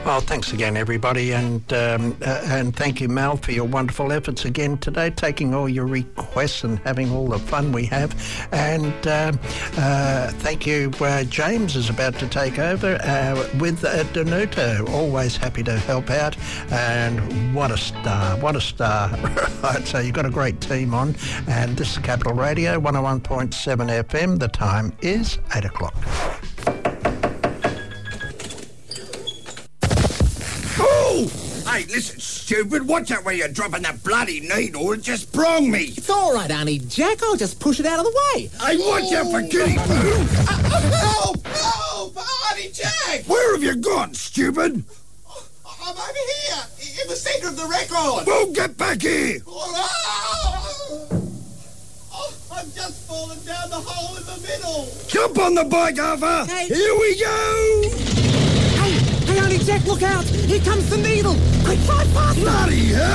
Well, thanks again, everybody, and thank you, Mel, for your wonderful efforts again today, taking all your requests and having all the fun we have. And thank you, James is about to take over with Danuta. Always happy to help out, and what a star, what a star. Right, so you've got a great team on, and this is Capital Radio, 101.7 FM. The time is 8 o'clock. Hey, listen, stupid, watch out where you're dropping that bloody needle. It just sprung me. It's all right, Auntie Jack. I'll just push it out of the way. Hey, watch out for Kitty Pooh. Help! Help! Auntie Jack! Where have you gone, stupid? I'm over here, in the centre of the record. Well, get back here. I've just fallen down the hole in the middle. Jump on the bike, Arthur. Hey. Here we go. Hey, Auntie Jack, look out! Here comes the needle! Quick, fly faster! Bloody hell.